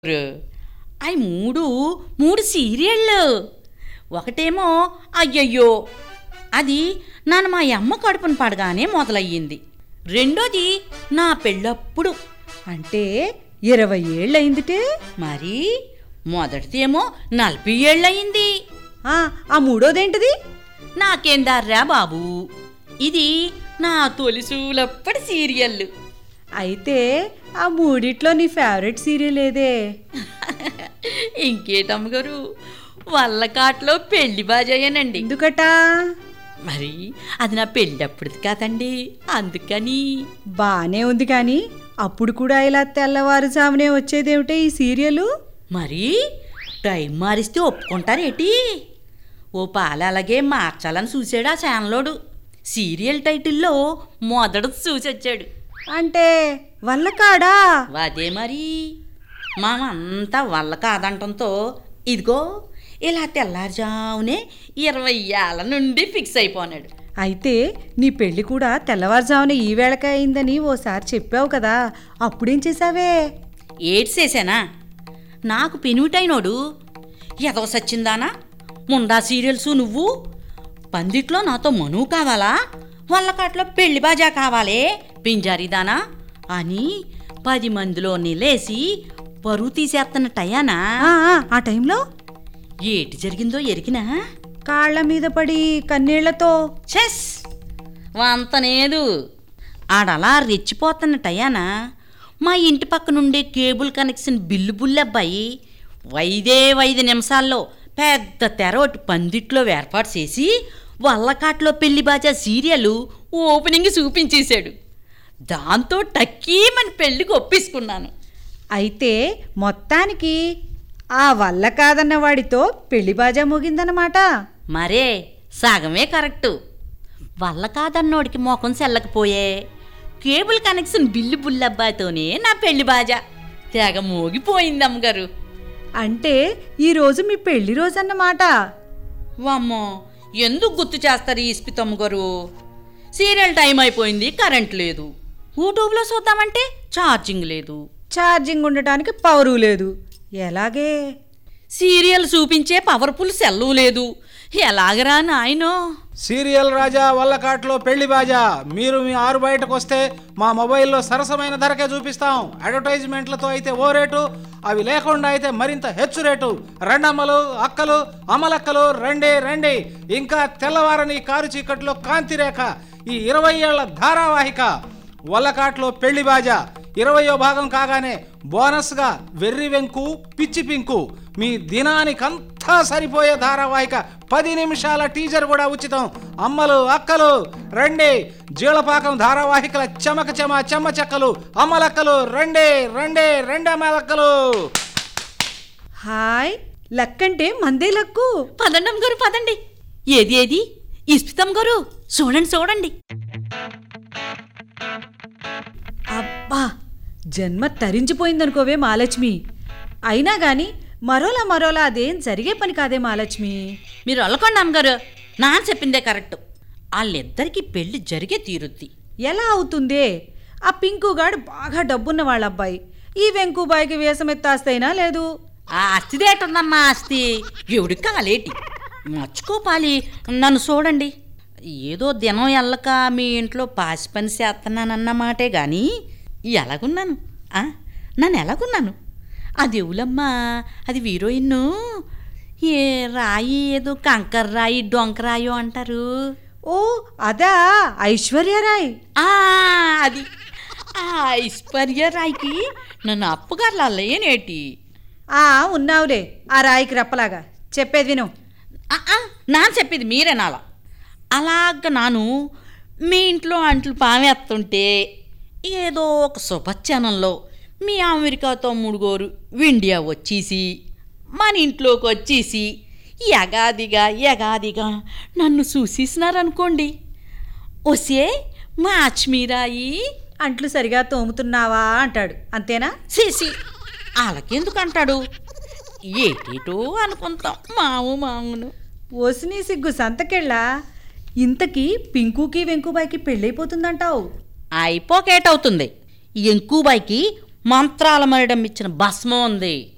అవి మూడు మూడు సీరియళ్ళు. ఒకటేమో అయ్యయ్యో, అది నన్ను మా అమ్మ కడుపును పడగానే మొదలయ్యింది. రెండోది నా పెళ్ళప్పుడు, అంటే 20 ఏళ్ళయిందిటే. మరి మొదటిదేమో 40 ఏళ్ళయింది. ఆ మూడోదేంటిది? నాకేం దార్రా బాబు, ఇది నా తొలిసూలప్పటి సీరియల్. అయితే ఆ మూడిట్లో నీ ఫేవరెట్ సీరియల్ ఏదే? ఇంకేటమ్మగారు, వల్లకాట్లో పెళ్లి బాజయ్యానండి. ఎందుకట? మరి అది నా పెళ్ళప్పుడుది కాదండి, అందుకని. బానే ఉంది కానీ అప్పుడు కూడా ఇలా తెల్లవారుజామునే వచ్చేదేమిటే ఈ సీరియలు? మరి టైం మారిస్తే ఒప్పుకుంటారేటి? ఓ పాల అలాగే మార్చాలని చూశాడు ఆ ఛానలోడు. సీరియల్ టైటిల్లో మొదటి చూసొచ్చాడు. అంటే వల్ల కాడా? అదే మరి, మామంతా వల్ల కాదంటంతో ఇదిగో ఇలా తెల్లారుజామునే 20 ఏళ్ళ నుండి ఫిక్స్ అయిపోనాడు. అయితే నీ పెళ్లి కూడా తెల్లవారుజామున ఈ వేళకే అయిందని ఓసారి చెప్పావు కదా, అప్పుడేం చేసావే? ఏడ్సేసానా? నాకు పెనుటైనోడు ఎదవ సచ్చిందానా, ముండా సీరియల్స్ నువ్వు పందిట్లో నాతో మనువు కావాలా, వల్లకాట్లో పెళ్లి బాజా కావాలే పింజారీదానా అని 10 మందిలో నిలేసి పరువు తీసేస్తున్న టయానా ఆ టైంలో ఏటి జరిగిందో ఎరికినా? కాళ్ల మీద పడి కన్నీళ్లతో చెస్ వంతనేదు. ఆడలా రెచ్చిపోతున్న టయానా మా ఇంటి పక్క నుండే కేబుల్ కనెక్షన్ బిల్లు బుల్లబ్బాయి 5 నిమిషాల్లో పెద్ద తెర ఒకటి పందిట్లో ఏర్పాటు చేసి వల్లకాట్లో పెళ్లి బాజా సీరియల్ ఓపెనింగ్ చూపించేశాడు. దాంతో టక్కీమని పెళ్లికి ఒప్పేసుకున్నాను. అయితే మొత్తానికి ఆ వల్ల కాదన్న వాడితో పెళ్లి బాజా మోగిందన్నమాట. మరే సగమే కరెక్టు. వల్ల కాదన్నోడికి మోకం సెల్లకపోయే కేబుల్ కనెక్షన్ బిల్లు బుల్లబ్బాయితోనే నా పెళ్లి బాజా తెగ మోగిపోయింది అమ్మగారు. అంటే ఈరోజు మీ పెళ్లి రోజు అన్నమాట. వామ్మో, ఎందుకు గుర్తు చేస్తారు ఈ ఇస్పితమ్మగారు? సీరియల్ టైం అయిపోయింది, కరెంట్ లేదు. యూట్యూబ్లో చూద్దామంటే ఛార్జింగ్ లేదు. ఛార్జింగ్ ఉండటానికి పవరు లేదు. ఎలాగే? సీరియల్ చూపించే పవర్ఫుల్ సెల్లు లేదు. ఎలాగరా నాయనో? సీరియల్ రాజా వల్లకాట్లో పెళ్లి బాజా. మీరు మీ ఆరు బయటకు వస్తే మా మొబైల్లో సరసమైన ధరకే చూపిస్తాం. అడ్వర్టైజ్మెంట్లతో అయితే ఓ రేటు, అవి లేకుండా అయితే మరింత హెచ్చు రేటు. రెండమ్మలు అక్కలు అమలక్కలు రండి రండి. ఇంకా తెల్లవారని కారు చీకట్లో కాంతిరేఖ, ఈ 20 ఏళ్ల ధారావాహిక వల్లకాట్లో పెళ్లి బాజా 20వ భాగం కాగానే బోనస్గా వెర్రి వెంకు పిచ్చి పింకు, మీ దినానికంతా సరిపోయే ధారావాహిక 10 నిమిషాల టీజర్ కూడా ఉచితం. అమ్మలు అక్కలు రండి. జీలపాకం ధారావాహికల చెమక చెమ్మ చెక్కలు అమ్మలక్కలు రండి రండి రండి అమ్మలక్కలు. హాయ్, లక్కంటే మందే లక్కు. పదండి అమ్మగారు పదండి. ఏది ఏది ఇస్పితమ్మ గారు, చూడండి చూడండి. అబ్బా, జన్మ తరించిపోయిందనుకోవే మహాలక్ష్మి. అయినా గాని మరోలా అదేం జరిగే పని కాదే మహాలక్ష్మి. మీరు అల్లకండి అమ్మగారు, నా చెప్పిందే కరెక్ట్. వాళ్ళిద్దరికీ పెళ్లి జరిగే తీరుద్ది. ఎలా అవుతుందే? ఆ పింకుగాడు బాగా డబ్బున్న వాళ్ళ అబ్బాయి, ఈ వెంకుబాయికి వేసమెత్తాస్తైనా లేదు. ఆ ఆస్తిదేటుందమ్మా ఆస్తి, ఎవడికి కాలేటి మర్చుకోపాలి. నన్ను చూడండి, ఏదో దినం ఎల్లక మీ ఇంట్లో పాసి పని చేస్తున్నానన్నమాటే గాని ఎలాగున్నాను? నన్ను ఎలాగున్నాను? ఆ దేవులమ్మ, అది హీరోయిన్, ఏ రాయి ఏదో కంకర రాయి డొంకరాయో అంటారు. ఓ అదా, ఐశ్వర్యరాయ్. అది ఆ ఐశ్వర్యరాయ్కి నన్ను అప్పుగారులా లేనేటి? ఉన్నావులే ఆ రాయికి రప్పలాగా. చెప్పేది విను. నా చెప్పేది మీరేనాలా? అలాగ నాను మీ ఇంట్లో అంట్లు పామేస్తుంటే ఏదో ఒక శుభచనంలో మీ అమెరికా తమ్ముడుగోరు ఇండియా వచ్చేసి మన ఇంట్లోకి వచ్చేసి ఎగాదిగా నన్ను చూసేసినారనుకోండి. ఒసే మా అచ్మీరాయి, అంట్లు సరిగా తోముతున్నావా అంటాడు, అంతేనా? చేసి వాళ్ళకెందుకు అంటాడు? ఏటేటో అనుకుంటాం మామును. ఓసిని సిగ్గు సంతకెళ్ళా. ఇంతకీ పింకుకి వెంకుబాయికి పెళ్ళైపోతుందంటావు? అయిపోకేటవుతుంది. ఎంకుబాయికి మంత్రాల మరడం ఇచ్చిన భస్మం ఉంది.